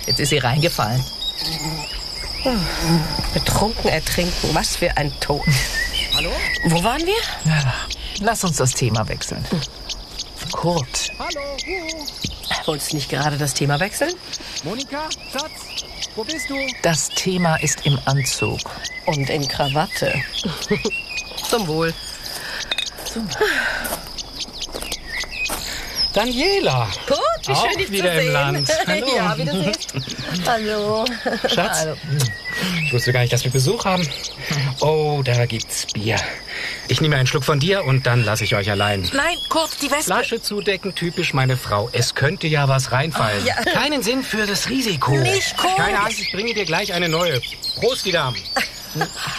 Jetzt ist sie reingefallen. Betrunken ertrinken, was für ein Tod. Hallo? Wo waren wir? Ja, lass uns das Thema wechseln. Kurt. Hallo? Wolltest du nicht gerade das Thema wechseln? Monika? Schatz? Wo bist du? Das Thema ist im Anzug. Und in Krawatte. Zum Wohl. Daniela. Kurt, wie Auch schön, dich wieder zu sehen. im Land. Hallo. Ja, wie du siehst. Hallo. Schatz? Hallo. Ich wusste gar nicht, dass wir Besuch haben. Oh, da gibt's Bier. Ich nehme einen Schluck von dir und dann lasse ich euch allein. Nein, Kurt, die Wespe. Flasche zudecken, typisch meine Frau. Es könnte ja was reinfallen. Ja. Keinen Sinn für das Risiko. Nicht, Kurt. Keine Angst, ich bringe dir gleich eine neue. Prost, die Damen.